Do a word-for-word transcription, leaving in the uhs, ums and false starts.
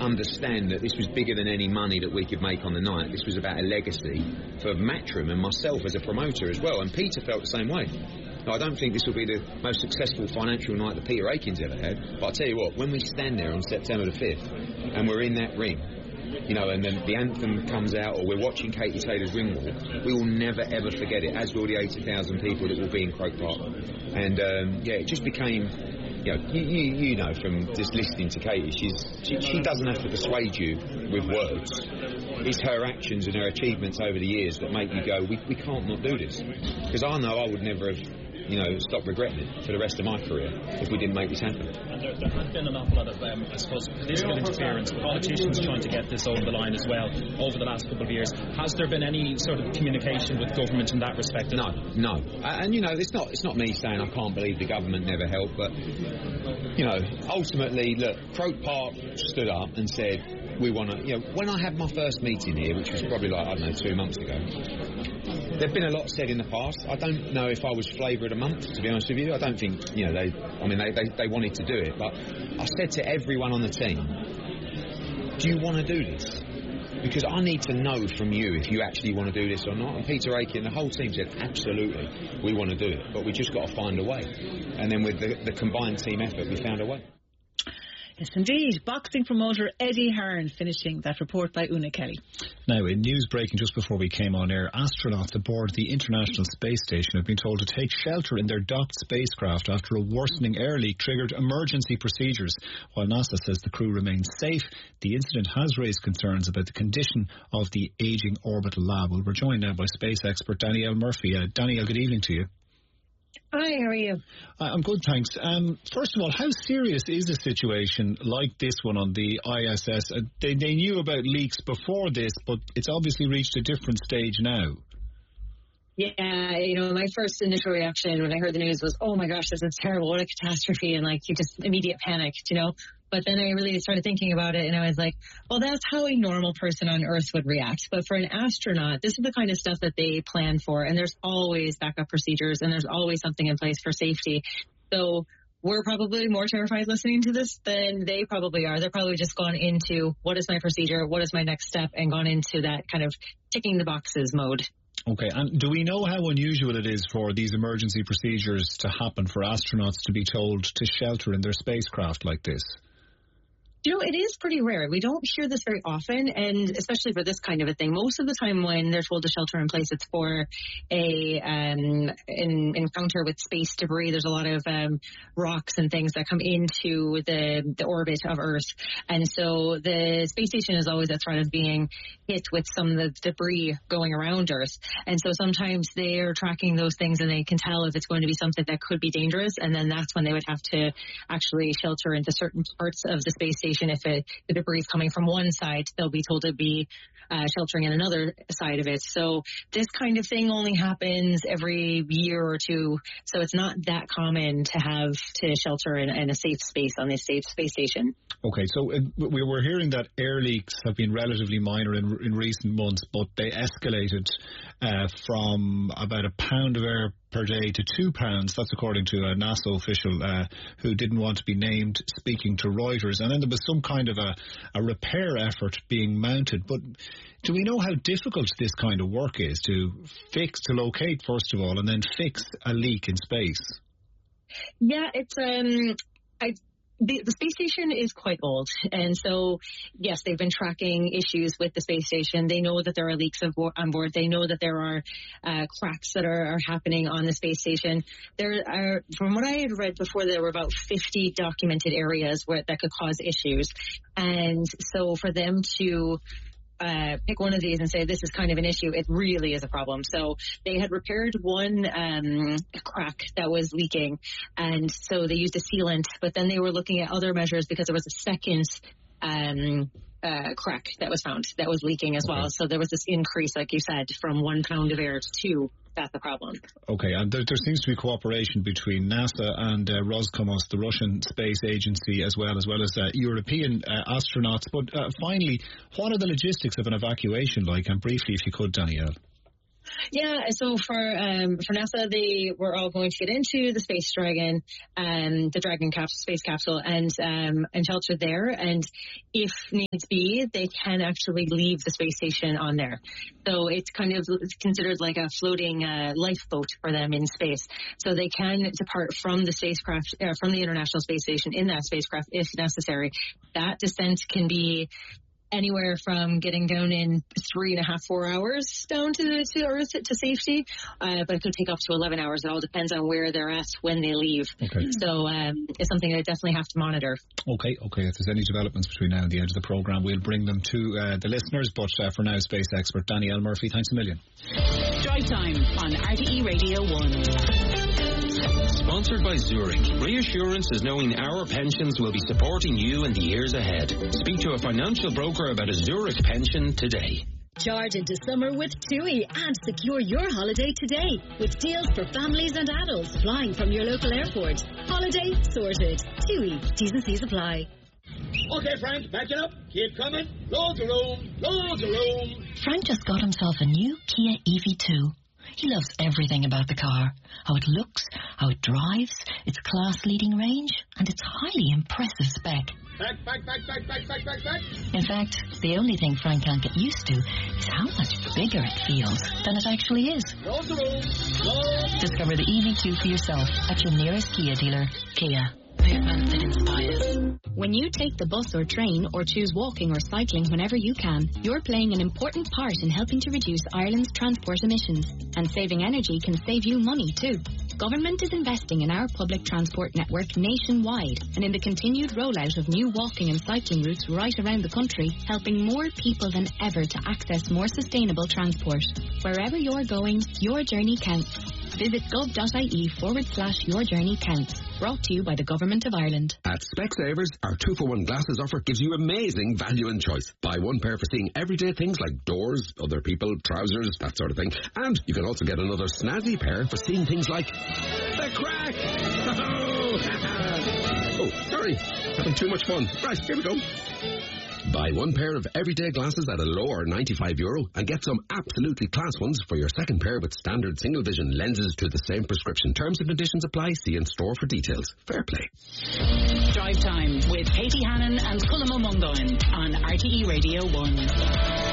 understand that this was bigger than any money that we could make on the night. This was about a legacy for Matchroom and myself as a promoter as well, and Peter felt the same way. Now, I don't think this will be the most successful financial night that Peter Aiken's ever had, but I'll tell you what, when we stand there on September the fifth and we're in that ring, you know, and then the anthem comes out, or we're watching Katie Taylor's ring walk, we will never ever forget it, as will the eighty thousand people that will be in Croke Park. And um, yeah, it just became, you know, you, you, you know from just listening to Katie, she's she, she doesn't have to persuade you with words. It's her actions and her achievements over the years that make you go, we, we can't not do this. Because I know I would never have, you know, stop regretting it for the rest of my career if we didn't make this happen. And there, there has been an awful lot of, um, I suppose, political interference, politicians trying to get this over the line as well over the last couple of years. Has there been any sort of communication with government in that respect? No, no. And, you know, it's not it's not me saying I can't believe the government never helped, but, you know, ultimately, look, Croke Park stood up and said, we want to, you know, when I had my first meeting here, which was probably like, I don't know, two months ago, there've been a lot said in the past. I don't know if I was flavour of the month, to be honest with you. I don't think, you know, they, I mean, they, they, they wanted to do it, but I said to everyone on the team, do you want to do this? Because I need to know from you if you actually want to do this or not. And Peter Aiken, the whole team said, absolutely, we want to do it, but we just got to find a way. And then with the, the combined team effort, we found a way. Yes, indeed. Boxing promoter Eddie Hearn finishing that report by Una Kelly. Now, in news breaking just before we came on air, astronauts aboard the International Space Station have been told to take shelter in their docked spacecraft after a worsening air leak triggered emergency procedures. While NASA says the crew remains safe, the incident has raised concerns about the condition of the ageing orbital lab. Well, we're joined now by space expert Danielle Murphy. Uh, Danielle, good evening to you. Hi, how are you? Uh, I'm good, thanks. Um, first of all, how serious is a situation like this one on the I S S? Uh, they, they knew about leaks before this, but it's obviously reached a different stage now. Yeah, you know, my first initial reaction when I heard the news was, oh my gosh, this is terrible, what a catastrophe, and like, you just immediate panicked, you know? But then I really started thinking about it, and I was like, well, that's how a normal person on Earth would react. But for an astronaut, this is the kind of stuff that they plan for, and there's always backup procedures, and there's always something in place for safety. So we're probably more terrified listening to this than they probably are. They're probably just gone into, what is my procedure, what is my next step, and gone into that kind of ticking the boxes mode. Okay, and do we know how unusual it is for these emergency procedures to happen, for astronauts to be told to shelter in their spacecraft like this? You know, it is pretty rare. We don't hear this very often, and especially for this kind of a thing. Most of the time when they're told to shelter in place, it's for a um, an encounter with space debris. There's a lot of um, rocks and things that come into the, the orbit of Earth. And so the space station is always at threat of being hit with some of the debris going around Earth. And so sometimes they're tracking those things and they can tell if it's going to be something that could be dangerous. And then that's when they would have to actually shelter into certain parts of the space station. If it, the debris is coming from one side, they'll be told to be uh, sheltering in another side of it. So this kind of thing only happens every year or two. So it's not that common to have to shelter in, in a safe space on this safe space station. Okay, so uh, we were hearing that air leaks have been relatively minor in, in recent months, but they escalated uh, from about a pound of air per day to two pounds. That's according to a NASA official uh, who didn't want to be named, speaking to Reuters. And then there was some kind of a, a repair effort being mounted. But do we know how difficult this kind of work is to fix, to locate, first of all, and then fix a leak in space? Yeah, it's um, I. The, the space station is quite old, and so, yes, they've been tracking issues with the space station. They know that there are leaks on board. They know that there are uh, cracks that are, are happening on the space station. There are, from what I had read before, there were about fifty documented areas where that could cause issues. And so for them to Uh, pick one of these and say this is kind of an issue, it really is a problem. So they had repaired one um, crack that was leaking, and so they used a sealant, but then they were looking at other measures because there was a second um, uh, crack that was found that was leaking as well. Okay. So there was this increase, like you said, from one pound of air to two. That's the problem. Okay, and there, there seems to be cooperation between NASA and uh, Roscosmos, the Russian space agency, as well as well as uh, European uh, astronauts. But uh, finally, what are the logistics of an evacuation like? And briefly, if you could, Danielle. Yeah, so for um, for NASA, they were all going to get into the Space Dragon, um, the Dragon cap- space capsule, and um, and shelter there. And if needs be, they can actually leave the space station on there. So it's kind of considered like a floating uh, lifeboat for them in space. So they can depart from the spacecraft, uh, from the International Space Station in that spacecraft if necessary. That descent can be anywhere from getting down in three and a half, four hours down to to Earth to safety, uh, but it could take up to eleven hours. It all depends on where they're at when they leave. Okay. So um, it's something I definitely have to monitor. Okay, okay. If there's any developments between now and the end of the programme, we'll bring them to uh, the listeners. But uh, for now, space expert Danny L. Murphy, thanks a million. Drive Time on R T E Radio one. Sponsored by Zurich. Reassurance is knowing our pensions will be supporting you in the years ahead. Speak to a financial broker about a Zurich pension today. Charge into summer with TUI and secure your holiday today with deals for families and adults flying from your local airport. Holiday sorted. TUI. T's and C's apply. Okay, Frank, back it up. Keep coming. Loads of room. Loads of room. Frank just got himself a new Kia E V two. He loves everything about the car. How it looks, how it drives, its class-leading range, and its highly impressive spec. Back, back, back, back, back, back, back, back. In fact, the only thing Frank can't get used to is how much bigger it feels than it actually is. Loads of room. Loads. Discover the E V two for yourself at your nearest Kia dealer. Kia. Movement that inspires. When you take the bus or train or choose walking or cycling whenever you can, you're playing an important part in helping to reduce Ireland's transport emissions. And saving energy can save you money too. Government is investing in our public transport network nationwide and in the continued rollout of new walking and cycling routes right around the country, helping more people than ever to access more sustainable transport. Wherever you're going, your journey counts. Visit gov.ie forward slash your journey counts. Brought to you by the Government of Ireland. At Specsavers, our two for one glasses offer gives you amazing value and choice. Buy one pair for seeing everyday things like doors, other people, trousers, that sort of thing. And you can also get another snazzy pair for seeing things like the crack. Oh, sorry. Having too much fun. Right, here we go. Buy one pair of everyday glasses at a lower ninety-five euro and get some absolutely class ones for your second pair with standard single vision lenses to the same prescription. Terms and conditions apply. See in store for details. Fair play. Drive Time with Katie Hannon and Cullum O'Mungoin on R T E Radio one.